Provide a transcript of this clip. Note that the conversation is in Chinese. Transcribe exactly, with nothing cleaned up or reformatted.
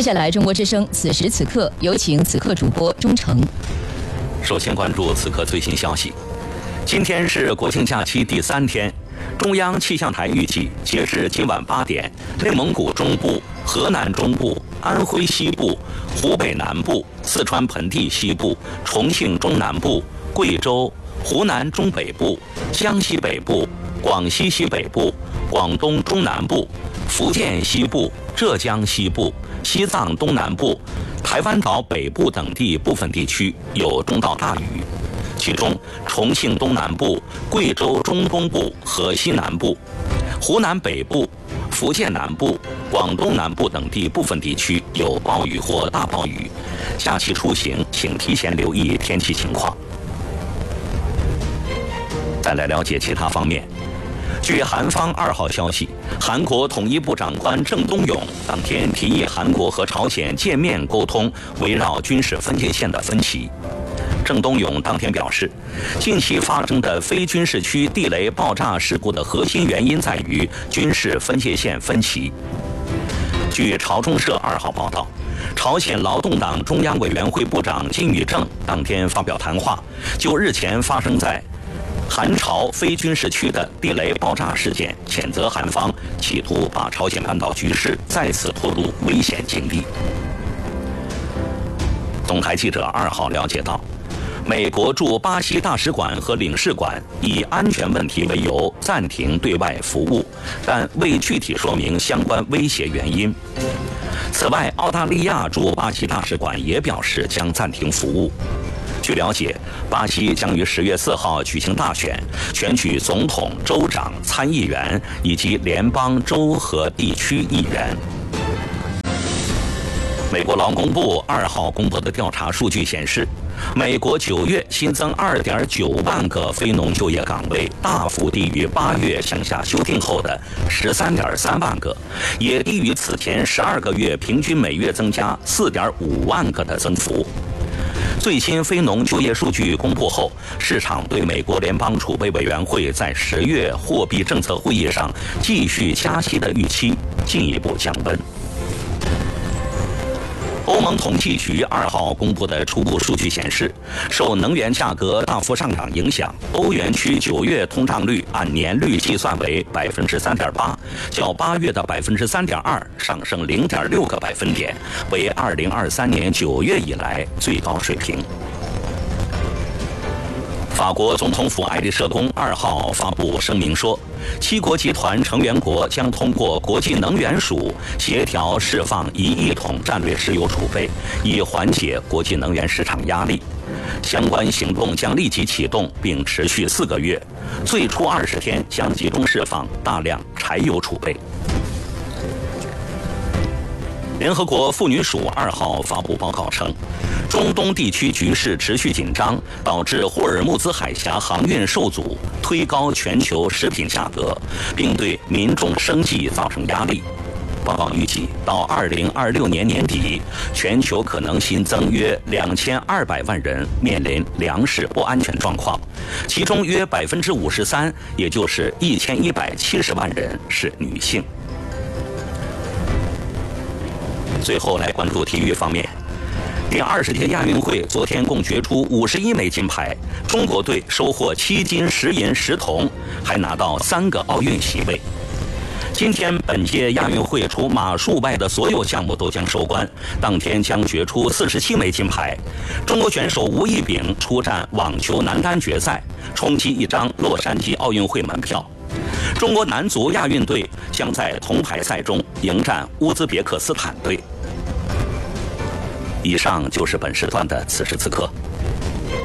接下来，中国之声此时此刻有请此刻主播钟诚。 首先关注此刻最新消息。今天是国庆假期第三天，中央气象台预计，截至今晚八点，内蒙古中部、河南中部、安徽西部、湖北南部、四川盆地西部、重庆中南部、贵州、湖南中北部、江西北部、广西西北部、广东中南部、福建西部、浙江西部、西藏东南部、台湾岛北部等地部分地区有中到大雨，其中重庆东南部、贵州中东部和西南部、湖南北部、福建南部、广东南部等地部分地区有暴雨或大暴雨，假期出行请提前留意天气情况。再来了解其他方面。据韩方二号消息，韩国统一部长官郑东勇当天提议韩国和朝鲜见面沟通围绕军事分界线的分歧。郑东勇当天表示，近期发生的非军事区地雷爆炸事故的核心原因在于军事分界线分歧。据朝中社二号报道，朝鲜劳动党中央委员会部长金宇正当天发表谈话，就日前发生在韩朝非军事区的地雷爆炸事件，谴责韩方企图把朝鲜半岛局势再次拖入危险境地。总台记者二号了解到，美国驻巴西大使馆和领事馆以安全问题为由暂停对外服务，但未具体说明相关威胁原因。此外，澳大利亚驻巴西大使馆也表示将暂停服务。据了解，巴西将于十月四号举行大选，选举总统、州长、参议员以及联邦、州和地区议员。美国劳工部二号公布的调查数据显示，美国九月新增二点九万个非农就业岗位，大幅低于八月向下修订后的十三点三万个，也低于此前十二个月平均每月增加四点五万个的增幅。最新非农就业数据公布后，市场对美国联邦储备委员会在十月货币政策会议上继续加息的预期进一步降温。欧盟统计局二号公布的初步数据显示，受能源价格大幅上涨影响，欧元区九月通胀率按年率计算为百分之三点八，较八月的百分之三点二上升零点六个百分点，为二零二三年九月以来最高水平。法国总统府爱丽舍宫二号发布声明说，七国集团成员国将通过国际能源署协调释放一亿桶战略石油储备，以缓解国际能源市场压力。相关行动将立即启动，并持续四个月，最初二十天将集中释放大量柴油储备。联合国妇女署二号发布报告称，中东地区局势持续紧张，导致霍尔木兹海峡航运受阻，推高全球食品价格，并对民众生计造成压力。报告预计，到二零二六年年底，全球可能新增约两千二百万人面临粮食不安全状况，其中约百分之五十三，也就是一千一百七十万人是女性。最后来关注体育方面，第二十届亚运会昨天共决出五十一枚金牌，中国队收获七金十银十铜，还拿到三个奥运席位。今天本届亚运会除马术外的所有项目都将收官，当天将决出四十七枚金牌。中国选手吴亦丙出战网球男单决赛，冲击一张洛杉矶奥运会门票。中国男足亚运队将在铜牌赛中迎战乌兹别克斯坦队。以上就是本时段的此时此刻。